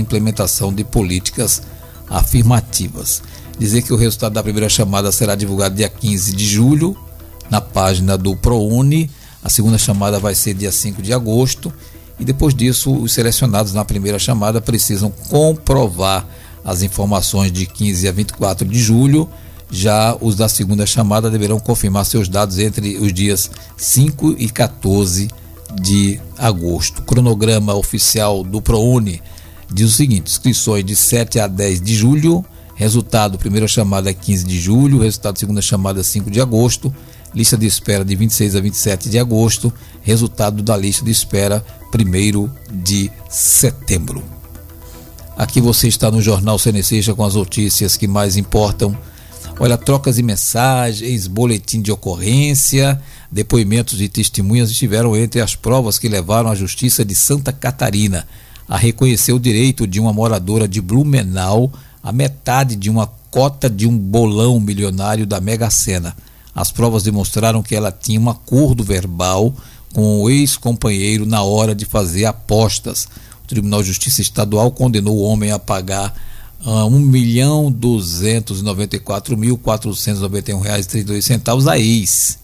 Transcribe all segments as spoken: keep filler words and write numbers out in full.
implementação de políticas afirmativas. Dizer que o resultado da primeira chamada será divulgado dia quinze de julho, na página do ProUni. A segunda chamada vai ser dia cinco de agosto. E depois disso, os selecionados na primeira chamada precisam comprovar as informações de quinze a vinte e quatro de julho. Já os da segunda chamada deverão confirmar seus dados entre os dias cinco e quatorze de agosto. O cronograma oficial do ProUni diz o seguinte: inscrições de sete a dez de julho, resultado primeira chamada é quinze de julho, resultado segunda chamada é cinco de agosto, lista de espera de vinte e seis a vinte e sete de agosto, resultado da lista de espera primeiro de setembro. Aqui você está no Jornal Cenecista com as notícias que mais importam. Olha, trocas de mensagens, boletim de ocorrência, depoimentos de testemunhas estiveram entre as provas que levaram a Justiça de Santa Catarina a reconhecer o direito de uma moradora de Blumenau a metade de uma cota de um bolão milionário da Mega Sena. As provas demonstraram que ela tinha um acordo verbal com o ex-companheiro na hora de fazer apostas. O Tribunal de Justiça Estadual condenou o homem a pagar uh, um milhão duzentos e noventa e quatro mil quatrocentos e noventa e um reais e trinta e dois centavos a ex.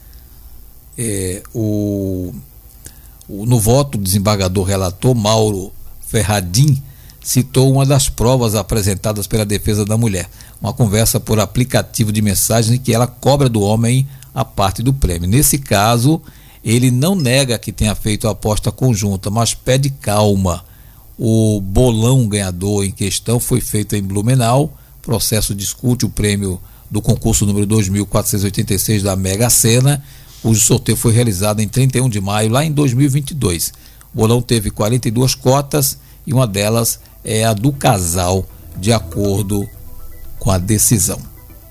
É, o, o, no voto, o desembargador relator Mauro Ferradim citou uma das provas apresentadas pela defesa da mulher, uma conversa por aplicativo de mensagem em que ela cobra do homem a parte do prêmio. Nesse caso, ele não nega que tenha feito a aposta conjunta, mas pede calma. O bolão ganhador em questão foi feito em Blumenau. O processo discute o prêmio do concurso número dois mil quatrocentos e oitenta e seis da Mega Sena, cujo sorteio foi realizado em trinta e um de maio, lá em dois mil e vinte e dois. O bolão teve quarenta e duas cotas e uma delas é a do casal, de acordo com a decisão.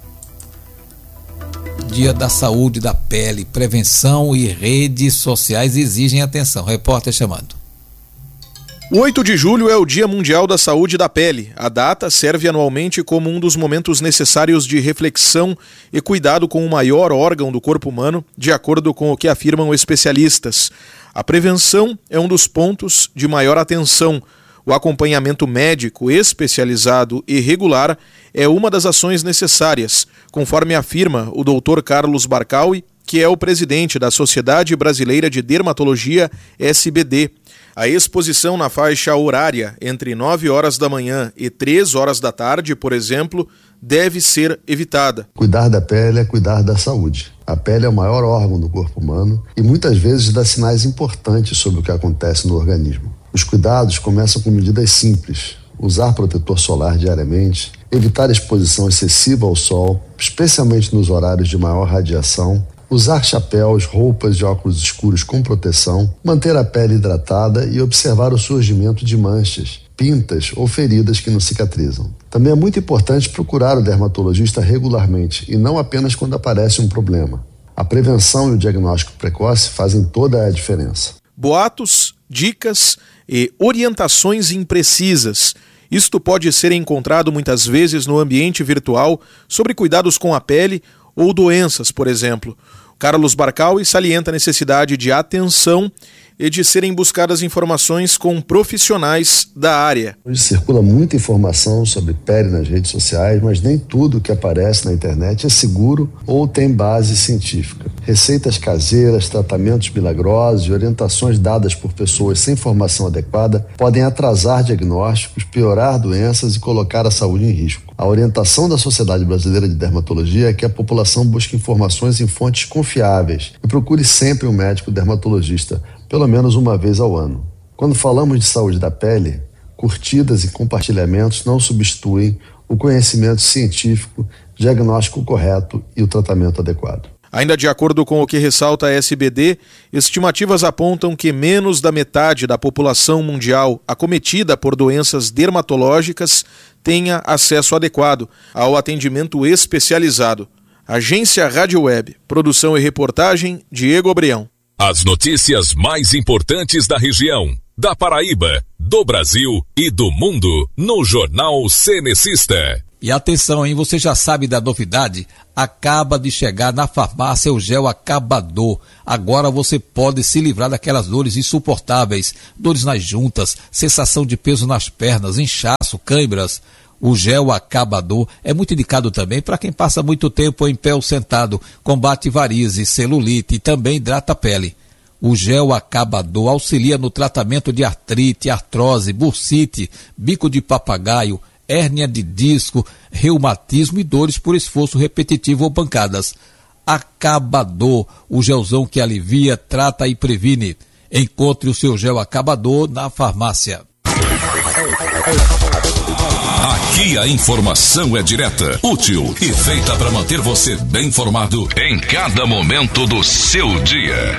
Dia da Saúde da Pele, prevenção e redes sociais exigem atenção. Repórter chamando. O oito de julho é o Dia Mundial da Saúde da Pele. A data serve anualmente como um dos momentos necessários de reflexão e cuidado com o maior órgão do corpo humano, de acordo com o que afirmam especialistas. A prevenção é um dos pontos de maior atenção. O acompanhamento médico especializado e regular é uma das ações necessárias, conforme afirma o doutor Carlos Barcaui, que é o presidente da Sociedade Brasileira de Dermatologia, S B D. A exposição na faixa horária entre nove horas da manhã e três horas da tarde, por exemplo, deve ser evitada. Cuidar da pele é cuidar da saúde. A pele é o maior órgão do corpo humano e muitas vezes dá sinais importantes sobre o que acontece no organismo. Os cuidados começam com medidas simples: usar protetor solar diariamente, evitar exposição excessiva ao sol, especialmente nos horários de maior radiação, usar chapéus, roupas e óculos escuros com proteção, manter a pele hidratada e observar o surgimento de manchas, pintas ou feridas que não cicatrizam. Também é muito importante procurar o dermatologista regularmente e não apenas quando aparece um problema. A prevenção e o diagnóstico precoce fazem toda a diferença. Boatos, dicas e orientações imprecisas. Isto pode ser encontrado muitas vezes no ambiente virtual sobre cuidados com a pele ou doenças, por exemplo. Carlos Barcaui salienta a necessidade de atenção e de serem buscadas informações com profissionais da área. Hoje circula muita informação sobre pele nas redes sociais, mas nem tudo que aparece na internet é seguro ou tem base científica. Receitas caseiras, tratamentos milagrosos e orientações dadas por pessoas sem formação adequada podem atrasar diagnósticos, piorar doenças e colocar a saúde em risco. A orientação da Sociedade Brasileira de Dermatologia é que a população busque informações em fontes confiáveis e procure sempre um médico dermatologista, pelo menos uma vez ao ano. Quando falamos de saúde da pele, curtidas e compartilhamentos não substituem o conhecimento científico, diagnóstico correto e o tratamento adequado. Ainda de acordo com o que ressalta a S B D, estimativas apontam que menos da metade da população mundial acometida por doenças dermatológicas tenha acesso adequado ao atendimento especializado. Agência Rádio Web, produção e reportagem, Diego Obreão. As notícias mais importantes da região, da Paraíba, do Brasil e do mundo no Jornal Cenecista. E atenção, hein? Você já sabe da novidade? Acaba de chegar na farmácia o gel Acabador. Agora você pode se livrar daquelas dores insuportáveis, dores nas juntas, sensação de peso nas pernas, inchaço, câimbras. O gel Acabador é muito indicado também para quem passa muito tempo em pé ou sentado, combate varizes, celulite e também hidrata a pele. O gel Acabador auxilia no tratamento de artrite, artrose, bursite, bico de papagaio, hérnia de disco, reumatismo e dores por esforço repetitivo ou pancadas. Acabador, o gelzão que alivia, trata e previne. Encontre o seu gel Acabador na farmácia. Aqui a informação é direta, útil e feita para manter você bem informado em cada momento do seu dia.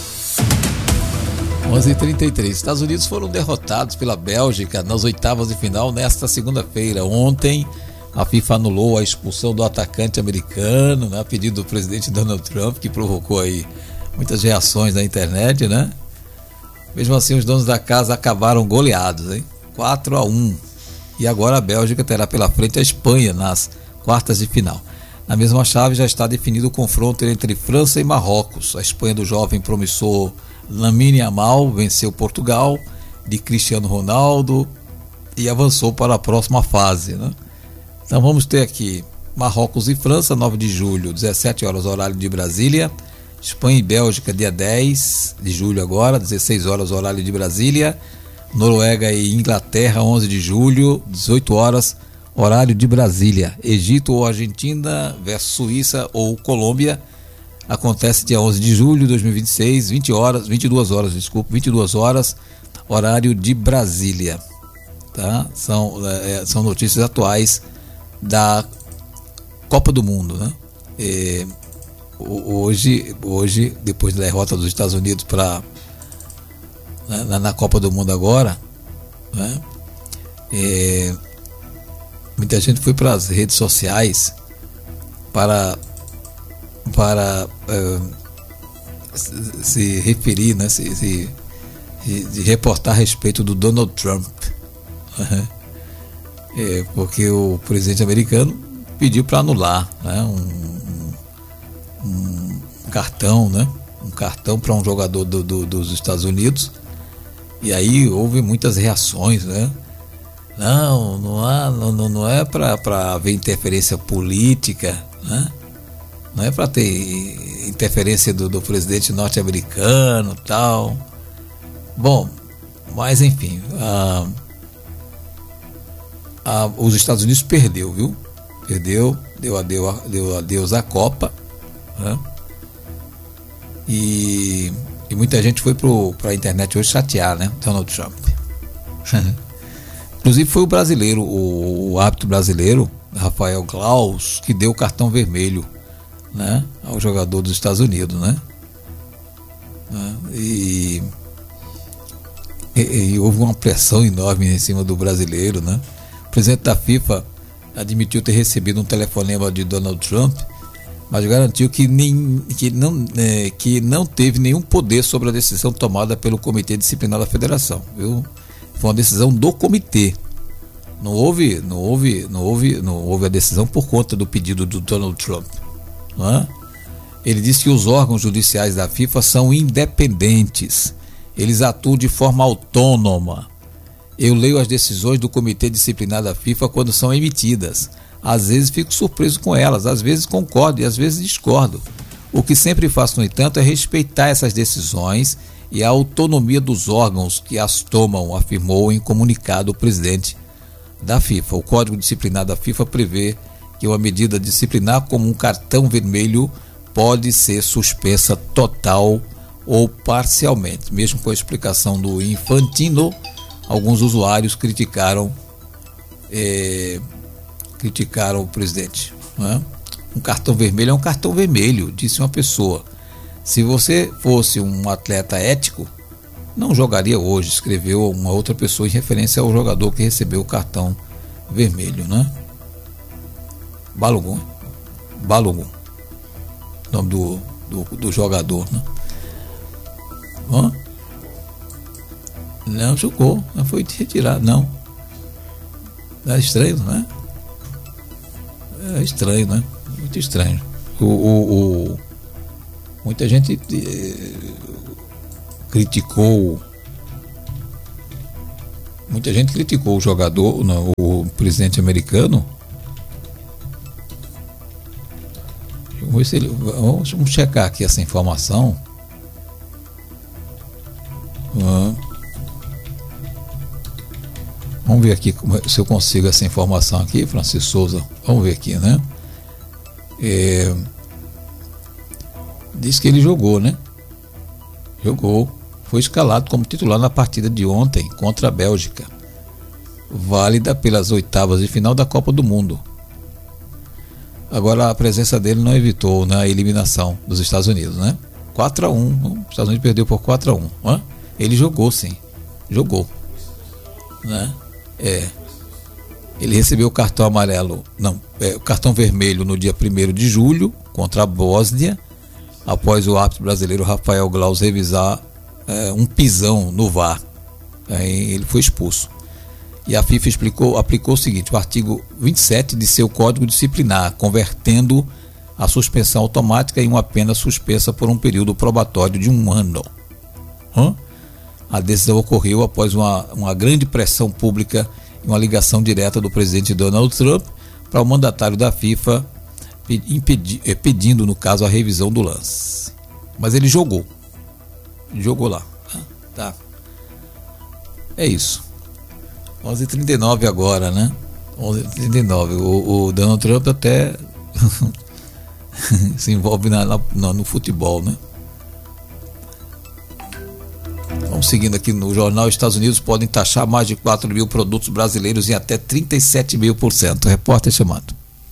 onze e trinta e três. Estados Unidos foram derrotados pela Bélgica nas oitavas de final nesta segunda-feira. Ontem, a FIFA anulou a expulsão do atacante americano, né, a pedido do presidente Donald Trump, que provocou aí muitas reações na internet, né? Mesmo assim, os donos da casa acabaram goleados, hein? quatro a um. E agora a Bélgica terá pela frente a Espanha nas quartas de final. Na mesma chave já está definido o confronto entre França e Marrocos. A Espanha do jovem promissor Lamine Yamal venceu Portugal de Cristiano Ronaldo e avançou para a próxima fase, né? Então vamos ter aqui Marrocos e França, nove de julho, dezessete horas horário de Brasília. Espanha e Bélgica, dia dez de julho agora, dezesseis horas horário de Brasília. Noruega e Inglaterra, onze de julho, dezoito horas horário de Brasília. Egito ou Argentina versus Suíça ou Colômbia acontece dia onze de julho de dois mil e vinte e seis, vinte horas, vinte e duas horas, desculpa, vinte e duas horas, horário de Brasília. Tá? São, é, são notícias atuais da Copa do Mundo, né? E, hoje, hoje, depois da derrota dos Estados Unidos para na, na Copa do Mundo agora, né? E, muita gente foi para as redes sociais para para uh, se referir, né, se, se, de reportar a respeito do Donald Trump, uhum. É, porque o presidente americano pediu para anular, né, um, um, um cartão, né, um cartão para um jogador do, do, dos Estados Unidos, e aí houve muitas reações, né? Não, não, há, não, não é para haver interferência política, né? Não é para ter interferência do, do presidente norte-americano e tal. Bom, mas enfim, a, a, os Estados Unidos perdeu, viu? Perdeu, deu adeus, deu adeus à Copa, né? E, e muita gente foi para a internet hoje chatear, né? Donald Trump. Inclusive foi o brasileiro, o, o árbitro brasileiro, Rafael Klaus, que deu o cartão vermelho, né, ao jogador dos Estados Unidos, né? E, e, e houve uma pressão enorme em cima do brasileiro, né? O presidente da FIFA admitiu ter recebido um telefonema de Donald Trump, mas garantiu que, nem, que, não, é, que não teve nenhum poder sobre a decisão tomada pelo Comitê Disciplinar da Federação, viu? Foi uma decisão do comitê. Não houve, não houve, não houve, não houve a decisão por conta do pedido do Donald Trump. Não é? Ele disse que os órgãos judiciais da FIFA são independentes. Eles atuam de forma autônoma. Eu leio as decisões do Comitê Disciplinar da FIFA quando são emitidas. Às vezes fico surpreso com elas, às vezes concordo e às vezes discordo. O que sempre faço, no entanto, é respeitar essas decisões e a autonomia dos órgãos que as tomam, afirmou em comunicado o presidente da FIFA. O Código Disciplinar da FIFA prevê que uma medida disciplinar como um cartão vermelho pode ser suspensa total ou parcialmente. Mesmo com a explicação do Infantino, alguns usuários criticaram é, criticaram o presidente, né? Um cartão vermelho é um cartão vermelho, disse uma pessoa. Se você fosse um atleta ético, não jogaria hoje, escreveu uma outra pessoa em referência ao jogador que recebeu o cartão vermelho, né? Balogun, Balogun, nome do, do, do jogador, né? Hã? Não jogou, não foi retirado, não. É estranho, né? estranho, né? Muito estranho. O, o, o, muita gente eh, criticou muita gente criticou o jogador, não, o presidente americano. Vamos, ver se ele, vamos, vamos checar aqui essa informação. Hum. Vamos ver aqui se eu consigo essa informação aqui, Francisco Souza. Vamos ver aqui, né? É, diz que ele jogou, né? Jogou. Foi escalado como titular na partida de ontem contra a Bélgica, válida pelas oitavas de final da Copa do Mundo. Agora a presença dele não evitou, né, a eliminação dos Estados Unidos, né? quatro a um. Os Estados Unidos perdeu por quatro a um. Né? Ele jogou, sim. Jogou. Né? É. Ele recebeu o cartão amarelo, não, é, o cartão vermelho no dia primeiro de julho contra a Bósnia, após o árbitro brasileiro Rafael Glaus revisar é, um pisão no V A R. Aí ele foi expulso. E a FIFA explicou, aplicou o seguinte: o artigo vinte e sete de seu código disciplinar, convertendo a suspensão automática em uma pena suspensa por um período probatório de um ano. Hã? A decisão ocorreu após uma, uma grande pressão pública e uma ligação direta do presidente Donald Trump para o mandatário da FIFA, impedi, pedindo, no caso, a revisão do lance. Mas ele jogou. Ele jogou lá. Tá. É isso. onze e trinta e nove agora, né? onze e trinta e nove. O, o Donald Trump até se envolve na, na, no futebol, né? Vamos seguindo aqui no jornal. Estados Unidos podem taxar mais de quatro mil produtos brasileiros em até trinta e sete mil por cento. Repórter chamado.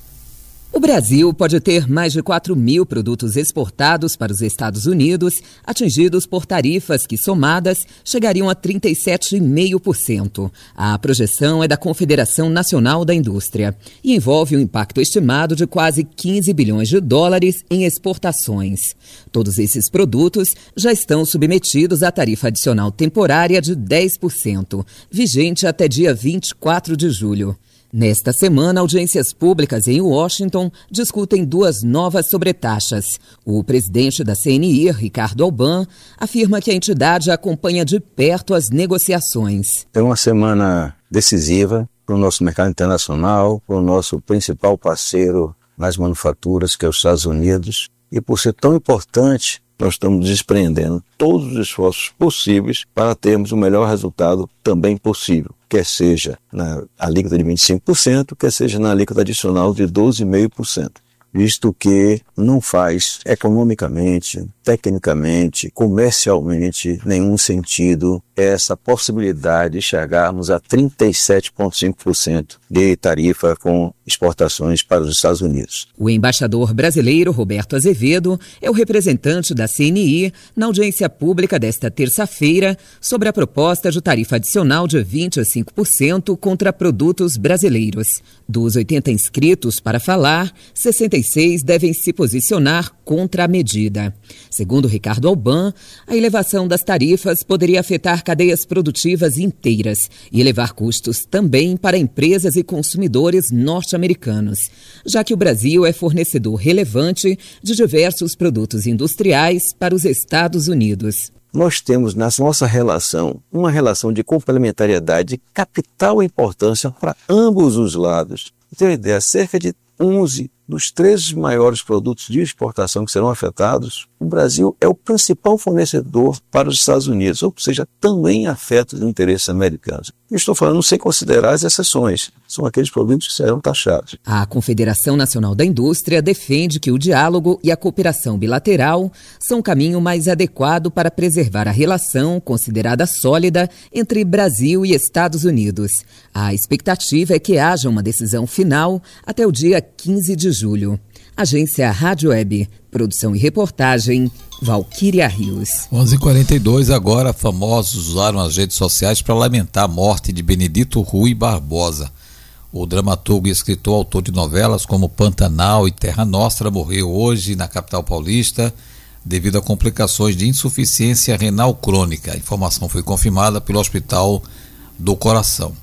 O Brasil pode ter mais de quatro mil produtos exportados para os Estados Unidos, atingidos por tarifas que, somadas, chegariam a trinta e sete vírgula cinco por cento. A projeção é da Confederação Nacional da Indústria e envolve um impacto estimado de quase quinze bilhões de dólares em exportações. Todos esses produtos já estão submetidos à tarifa adicional temporária de dez por cento, vigente até dia vinte e quatro de julho. Nesta semana, audiências públicas em Washington discutem duas novas sobretaxas. O presidente da C N I, Ricardo Alban, afirma que a entidade acompanha de perto as negociações. É uma semana decisiva para o nosso mercado internacional, para o nosso principal parceiro nas manufaturas, que é os Estados Unidos. E por ser tão importante, nós estamos desprendendo todos os esforços possíveis para termos o melhor resultado também possível, quer seja na alíquota de vinte e cinco por cento, quer seja na alíquota adicional de doze vírgula cinco por cento, visto que não faz economicamente, tecnicamente, comercialmente nenhum sentido essa possibilidade de chegarmos a trinta e sete vírgula cinco por cento de tarifa com exportações para os Estados Unidos. O embaixador brasileiro Roberto Azevedo é o representante da C N I na audiência pública desta terça-feira sobre a proposta de tarifa adicional de vinte e cinco por cento contra produtos brasileiros. Dos oitenta inscritos para falar, sessenta e seis devem se posicionar contra a medida. Segundo Ricardo Alban, a elevação das tarifas poderia afetar cadeias produtivas inteiras e elevar custos também para empresas e consumidores norte-americanos, já que o Brasil é fornecedor relevante de diversos produtos industriais para os Estados Unidos. Nós temos na nossa relação uma relação de complementariedade de capital importância para ambos os lados. Para ter uma ideia, cerca de onze dos treze maiores produtos de exportação que serão afetados, o Brasil é o principal fornecedor para os Estados Unidos, ou seja, também afeta os interesses americanos. Eu estou falando sem considerar as exceções, são aqueles produtos que serão taxados. A Confederação Nacional da Indústria defende que o diálogo e a cooperação bilateral são o caminho mais adequado para preservar a relação considerada sólida entre Brasil e Estados Unidos. A expectativa é que haja uma decisão final até o dia quinze de julho. Agência Rádio Web, produção e reportagem, Valquíria Rios. onze e quarenta e dois agora, famosos usaram as redes sociais para lamentar a morte de Benedito Rui Barbosa. O dramaturgo e escritor, autor de novelas como Pantanal e Terra Nostra, morreu hoje na capital paulista devido a complicações de insuficiência renal crônica. A informação foi confirmada pelo Hospital do Coração.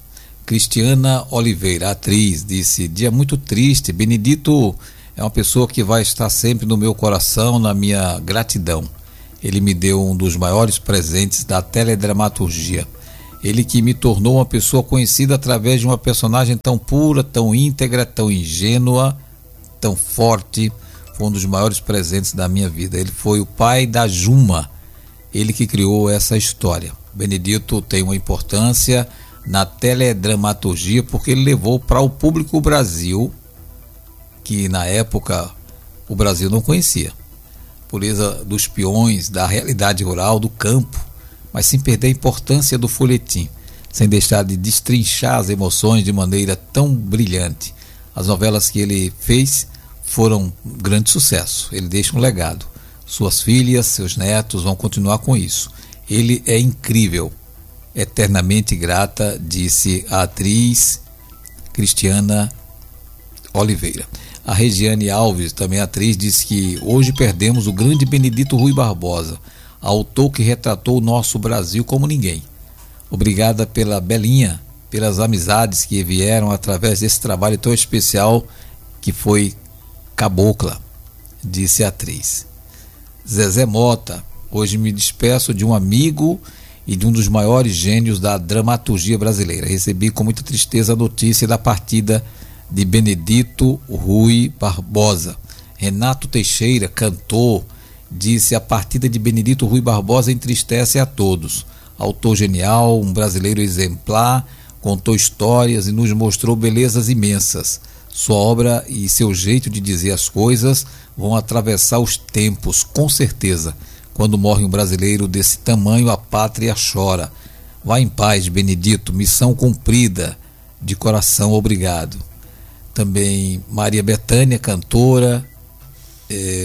Cristiana Oliveira, atriz, disse: dia muito triste, Benedito é uma pessoa que vai estar sempre no meu coração, na minha gratidão. Ele me deu um dos maiores presentes da teledramaturgia. Ele que me tornou uma pessoa conhecida através de uma personagem tão pura, tão íntegra, tão ingênua, tão forte. Foi um dos maiores presentes da minha vida. Ele foi o pai da Juma, ele que criou essa história. Benedito tem uma importância na teledramaturgia porque ele levou para o público o Brasil, que na época o Brasil não conhecia. Pureza dos peões, da realidade rural, do campo, mas sem perder a importância do folhetim, sem deixar de destrinchar as emoções de maneira tão brilhante. As novelas que ele fez foram um grande sucesso. Ele deixa um legado. Suas filhas, seus netos vão continuar com isso. Ele é incrível, eternamente grata, disse a atriz Cristiana Oliveira. A Regiane Alves, também atriz, disse que hoje perdemos o grande Benedito Rui Barbosa, autor que retratou o nosso Brasil como ninguém. Obrigada pela Belinha, pelas amizades que vieram através desse trabalho tão especial que foi Cabocla, disse a atriz. Zezé Mota: hoje me despeço de um amigo e de um dos maiores gênios da dramaturgia brasileira. Recebi com muita tristeza a notícia da partida de Benedito Rui Barbosa. Renato Teixeira, cantor, disse: a partida de Benedito Rui Barbosa entristece a todos. Autor genial, um brasileiro exemplar, contou histórias e nos mostrou belezas imensas. Sua obra e seu jeito de dizer as coisas vão atravessar os tempos, com certeza. Quando morre um brasileiro desse tamanho, a pátria chora. Vá em paz, Benedito, missão cumprida. De coração, obrigado. Também Maria Bethânia, cantora, é,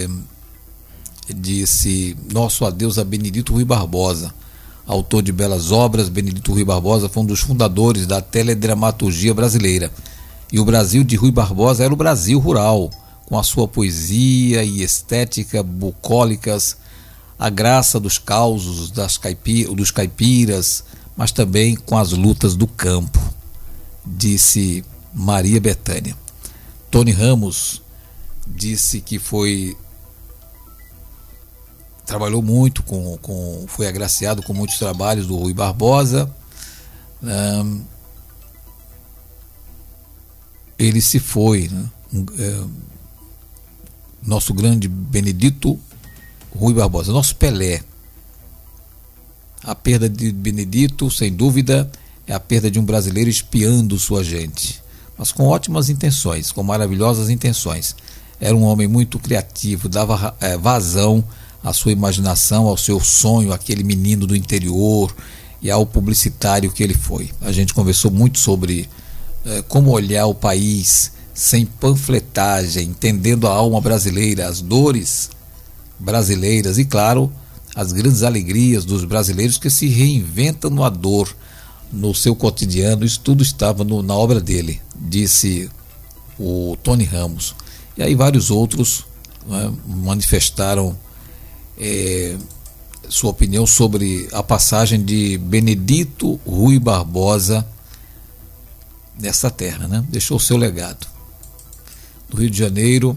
disse: nosso adeus a Benedito Rui Barbosa. Autor de belas obras, Benedito Rui Barbosa foi um dos fundadores da teledramaturgia brasileira. E o Brasil de Rui Barbosa era o Brasil rural, com a sua poesia e estética bucólicas, a graça dos causos das caipi, dos caipiras, mas também com as lutas do campo, disse Maria Bethânia. Tony Ramos disse que foi trabalhou muito com, com foi agraciado com muitos trabalhos do Rui Barbosa. Um, ele se foi, né? um, é, nosso grande Benedito Rui Barbosa, nosso Pelé. A perda de Benedito, sem dúvida, é a perda de um brasileiro espiando sua gente, mas com ótimas intenções, com maravilhosas intenções. Era um homem muito criativo, dava é, vazão à sua imaginação, ao seu sonho, aquele menino do interior e ao publicitário que ele foi. A gente conversou muito sobre é, como olhar o país sem panfletagem, entendendo a alma brasileira, as dores brasileiras e, claro, as grandes alegrias dos brasileiros que se reinventam na dor, no seu cotidiano. Isso tudo estava no, na obra dele, disse o Tony Ramos. E aí vários outros, né, manifestaram é, sua opinião sobre a passagem de Benedito Rui Barbosa nessa terra, né? Deixou o seu legado. No Rio de Janeiro,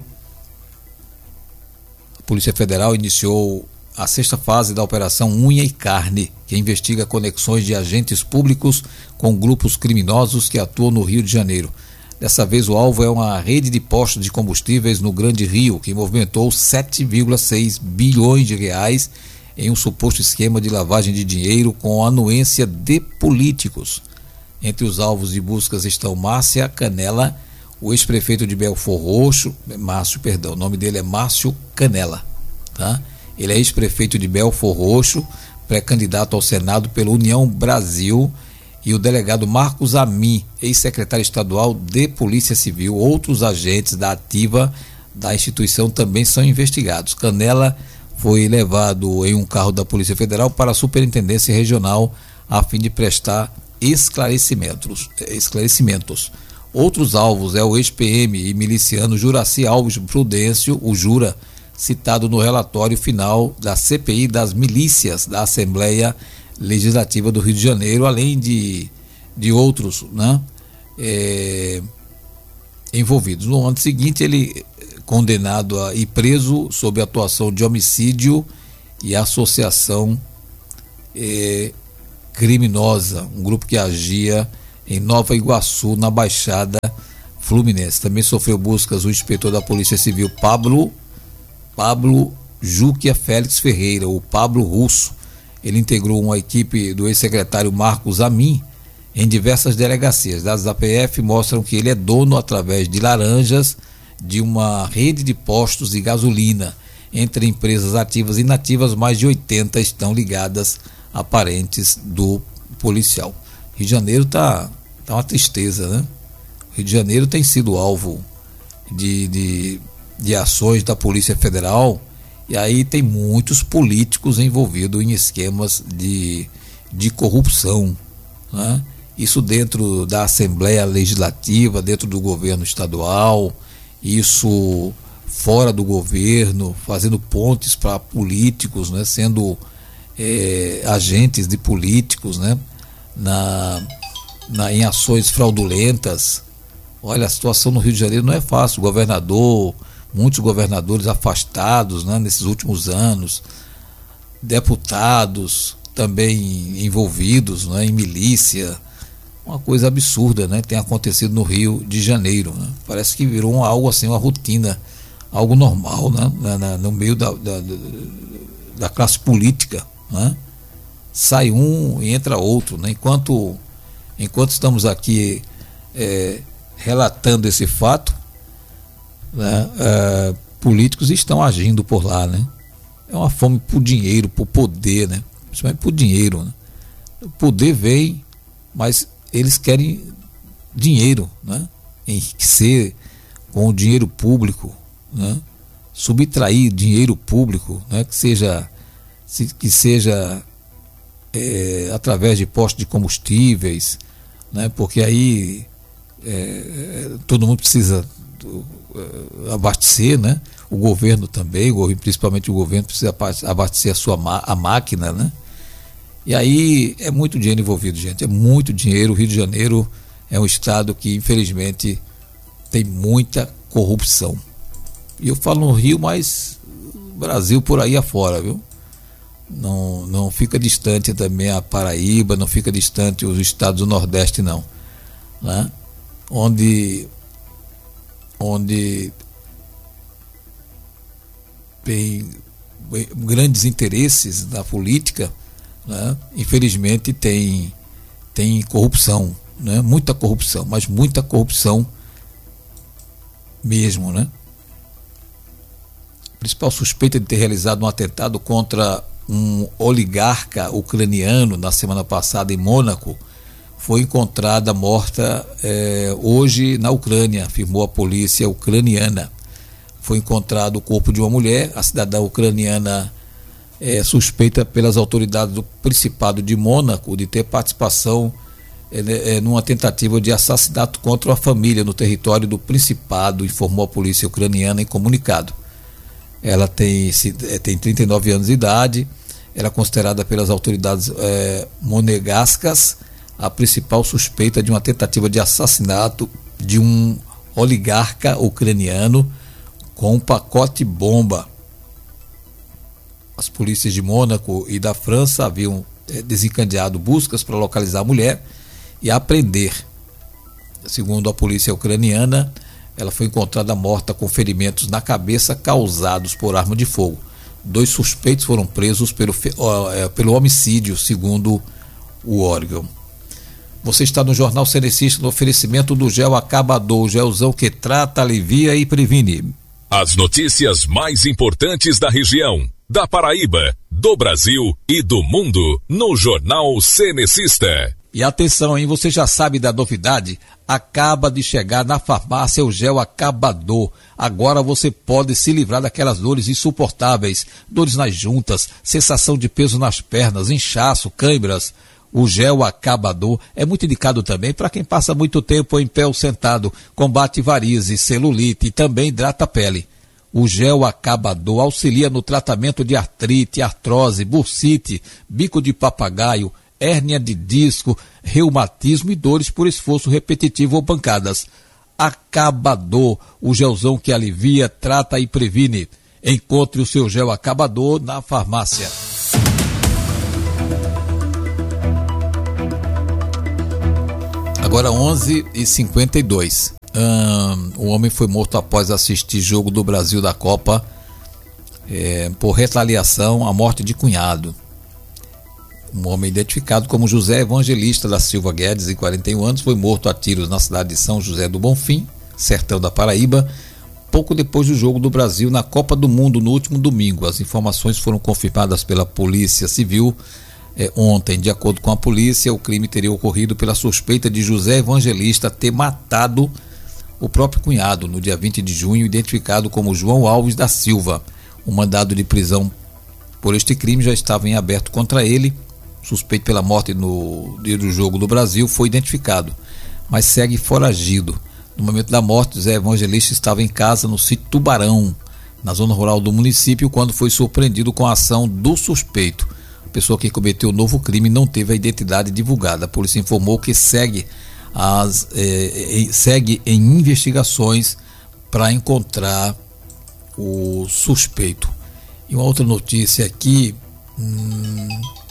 a Polícia Federal iniciou a sexta fase da Operação Unha e Carne, que investiga conexões de agentes públicos com grupos criminosos que atuam no Rio de Janeiro. Dessa vez o alvo é uma rede de postos de combustíveis no Grande Rio, que movimentou sete vírgula seis bilhões de reais em um suposto esquema de lavagem de dinheiro com anuência de políticos. Entre os alvos de buscas estão Márcia Canela, o ex-prefeito de Belfor Roxo, Márcio, perdão, o nome dele é Márcio Canela, tá? Ele é ex-prefeito de Belfor Roxo, pré-candidato ao Senado pela União Brasil, e o delegado Marcos Amin, ex-secretário estadual de Polícia Civil. Outros agentes da ativa da instituição também são investigados. Canela foi levado em um carro da Polícia Federal para a Superintendência Regional a fim de prestar esclarecimentos. esclarecimentos. Outros alvos é o ex-P M e miliciano Juraci Alves Prudêncio, o Jura, citado no relatório final da C P I das milícias da Assembleia Legislativa do Rio de Janeiro, além de, de outros, né, é, envolvidos. No ano seguinte, ele condenado a, e preso sob atuação de homicídio e associação é, criminosa, um grupo que agia em Nova Iguaçu, na Baixada Fluminense. Também sofreu buscas o inspetor da Polícia Civil Pablo Pablo Juquia Félix Ferreira, o Pablo Russo. Ele integrou uma equipe do ex-secretário Marcos Amin em diversas delegacias. Dados da P F mostram que ele é dono, através de laranjas, de uma rede de postos de gasolina. Entre empresas ativas e inativas, mais de oitenta estão ligadas a parentes do policial. Rio de Janeiro está tá uma tristeza, né? O Rio de Janeiro tem sido alvo de, de, de ações da Polícia Federal, e aí tem muitos políticos envolvidos em esquemas de, de corrupção, né? Isso dentro da Assembleia Legislativa, dentro do governo estadual, isso fora do governo, fazendo pontes para políticos, né? Sendo é, agentes de políticos, né? Na, na, em ações fraudulentas. Olha, a situação no Rio de Janeiro não é fácil. O governador, muitos governadores afastados, né, nesses últimos anos, deputados também envolvidos, né, em milícia. Uma coisa absurda, né, tem acontecido no Rio de Janeiro, né? Parece que virou algo assim, uma rotina, algo normal, né, na, na, no meio da, da, da classe política, né? Sai um e entra outro, né? Enquanto, enquanto estamos aqui é, relatando esse fato, né, é, políticos estão agindo por lá, né? É uma fome por dinheiro, por poder, né? Principalmente por dinheiro, né? O poder vem, mas eles querem dinheiro, né? Enriquecer com o dinheiro público, né? Subtrair dinheiro público, né? Que seja, que seja é, através de postos de combustíveis, né? Porque aí é, todo mundo precisa do, é, abastecer, né? O governo também, o, principalmente o governo precisa abastecer a sua a máquina, né? E aí é muito dinheiro envolvido, gente, é muito dinheiro. O Rio de Janeiro é um estado que, infelizmente, tem muita corrupção. E eu falo no Rio, mas Brasil por aí afora, viu? Não, não fica distante também a Paraíba, não fica distante os estados do Nordeste, não, né? Onde, onde tem grandes interesses na política, né? Infelizmente tem, tem corrupção, né? Muita corrupção, mas muita corrupção mesmo, né? A principal suspeita de ter realizado um atentado contra um oligarca ucraniano na semana passada em Mônaco foi encontrada morta eh, hoje na Ucrânia, afirmou a polícia ucraniana. Foi encontrado o corpo de uma mulher, a cidadã ucraniana é suspeita pelas autoridades do Principado de Mônaco de ter participação é, é, numa tentativa de assassinato contra a família no território do Principado, informou a polícia ucraniana em comunicado. Ela tem, tem trinta e nove anos de idade, ela é considerada pelas autoridades é, monegascas a principal suspeita de uma tentativa de assassinato de um oligarca ucraniano com um pacote bomba. As polícias de Mônaco e da França haviam é, desencadeado buscas para localizar a mulher e apreender. Segundo a polícia ucraniana, ela foi encontrada morta com ferimentos na cabeça causados por arma de fogo. Dois suspeitos foram presos pelo, pelo homicídio, segundo o órgão. Você está no Jornal Cenecista, no oferecimento do Gel Acabador, o gelzão que trata, alivia e previne. As notícias mais importantes da região, da Paraíba, do Brasil e do mundo, no Jornal Cenecista. E atenção, hein? Você já sabe da novidade? Acaba de chegar na farmácia o Gel Acabador. Agora você pode se livrar daquelas dores insuportáveis, dores nas juntas, sensação de peso nas pernas, inchaço, câimbras. O Gel Acabador é muito indicado também para quem passa muito tempo em pé ou sentado, combate varizes, celulite e também hidrata a pele. O Gel Acabador auxilia no tratamento de artrite, artrose, bursite, bico de papagaio, hérnia de disco, reumatismo e dores por esforço repetitivo ou pancadas. Acabador, o gelzão que alivia, trata e previne. Encontre o seu gel Acabador na farmácia. Agora onze e cinquenta e dois. Um, o homem foi morto após assistir jogo do Brasil da Copa é, por retaliação à morte de cunhado. Um homem identificado como José Evangelista da Silva Guedes, de quarenta e um anos, foi morto a tiros na cidade de São José do Bonfim, sertão da Paraíba, pouco depois do jogo do Brasil na Copa do Mundo no último domingo. As informações foram confirmadas pela Polícia Civil é, ontem. De acordo com a polícia, o crime teria ocorrido pela suspeita de José Evangelista ter matado o próprio cunhado no dia vinte de junho, identificado como João Alves da Silva. O mandado de prisão por este crime já estava em aberto contra ele. Suspeito pela morte no dia do jogo do Brasil foi identificado, mas segue foragido. No momento da morte, José Evangelista estava em casa no sítio Tubarão, na zona rural do município, quando foi surpreendido com a ação do suspeito. A pessoa que cometeu o novo crime não teve a identidade divulgada. A polícia informou que segue, as, eh, segue em investigações para encontrar o suspeito. E uma outra notícia aqui... Hum,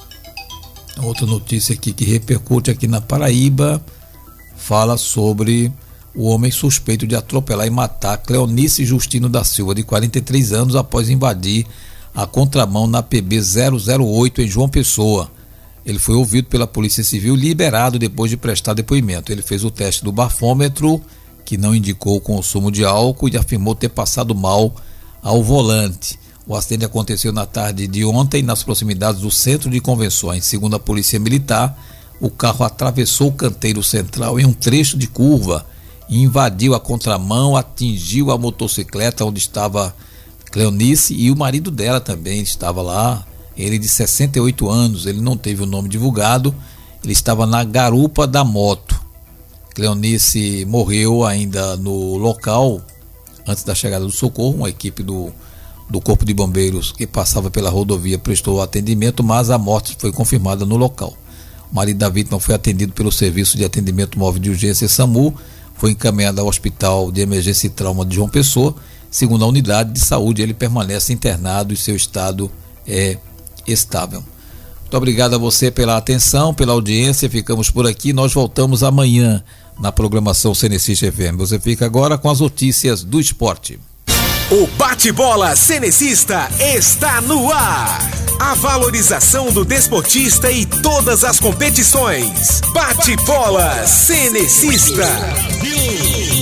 Outra notícia aqui que repercute aqui na Paraíba fala sobre o homem suspeito de atropelar e matar Cleonice Justino da Silva, de quarenta e três anos, após invadir a contramão na P B zero zero oito em João Pessoa. Ele foi ouvido pela Polícia Civil e liberado depois de prestar depoimento. Ele fez o teste do bafômetro, que não indicou o consumo de álcool, e afirmou ter passado mal ao volante. O acidente aconteceu na tarde de ontem nas proximidades do Centro de Convenções. Segundo a Polícia Militar, o carro atravessou o canteiro central em um trecho de curva e invadiu a contramão, atingiu a motocicleta onde estava Cleonice, e o marido dela também estava lá, ele de sessenta e oito anos, ele não teve o nome divulgado, ele estava na garupa da moto. Cleonice morreu ainda no local antes da chegada do socorro. Uma equipe do do Corpo de Bombeiros que passava pela rodovia prestou atendimento, mas a morte foi confirmada no local. O marido da vítima foi atendido pelo Serviço de Atendimento Móvel de Urgência SAMU, foi encaminhado ao Hospital de Emergência e Trauma de João Pessoa. Segundo a unidade de saúde, ele permanece internado e seu estado é estável. Muito obrigado a você pela atenção, pela audiência. Ficamos por aqui. Nós voltamos amanhã na programação Cenecista F M. Você fica agora com as notícias do esporte. O bate-bola Cenecista está no ar. A valorização do desportista e todas as competições. Bate-bola Cenecista.